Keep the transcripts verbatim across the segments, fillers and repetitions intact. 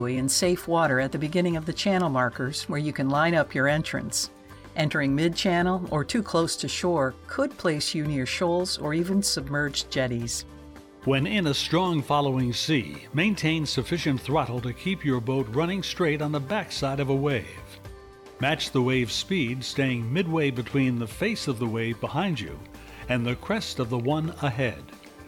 in safe water at the beginning of the channel markers where you can line up your entrance. Entering mid-channel or too close to shore could place you near shoals or even submerged jetties. When in a strong following sea, maintain sufficient throttle to keep your boat running straight on the backside of a wave. Match the wave's speed, staying midway between the face of the wave behind you and the crest of the one ahead.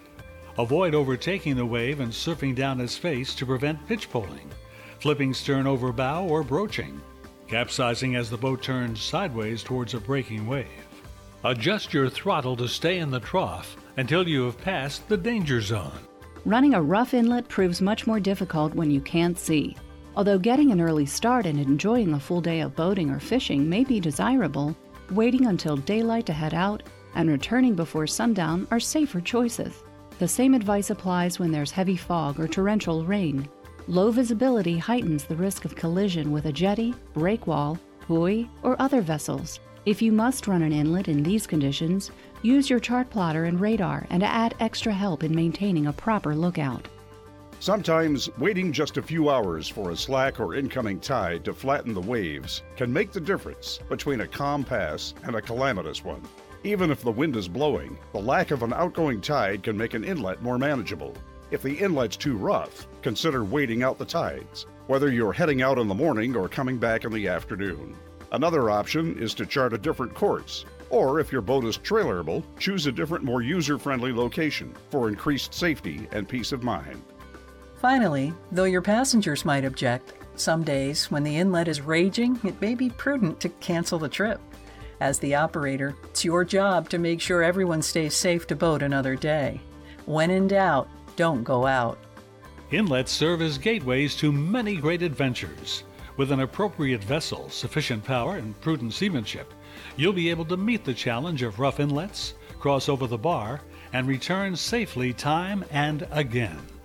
Avoid overtaking the wave and surfing down its face to prevent pitch poling, flipping stern over bow or broaching, capsizing as the boat turns sideways towards a breaking wave. Adjust your throttle to stay in the trough until you have passed the danger zone. Running a rough inlet proves much more difficult when you can't see. Although getting an early start and enjoying a full day of boating or fishing may be desirable, waiting until daylight to head out and returning before sundown are safer choices. The same advice applies when there's heavy fog or torrential rain. Low visibility heightens the risk of collision with a jetty, breakwall, buoy, or other vessels. If you must run an inlet in these conditions, use your chart plotter and radar and add extra help in maintaining a proper lookout. Sometimes waiting just a few hours for a slack or incoming tide to flatten the waves can make the difference between a calm pass and a calamitous one. Even if the wind is blowing, the lack of an outgoing tide can make an inlet more manageable. If the inlet's too rough, consider waiting out the tides, whether you're heading out in the morning or coming back in the afternoon. Another option is to chart a different course, or if your boat is trailerable, choose a different, more user-friendly location for increased safety and peace of mind. Finally, though your passengers might object, some days when the inlet is raging, it may be prudent to cancel the trip. As the operator, it's your job to make sure everyone stays safe to boat another day. When in doubt, don't go out. Inlets serve as gateways to many great adventures. With an appropriate vessel, sufficient power, and prudent seamanship, you'll be able to meet the challenge of rough inlets, cross over the bar, and return safely time and again.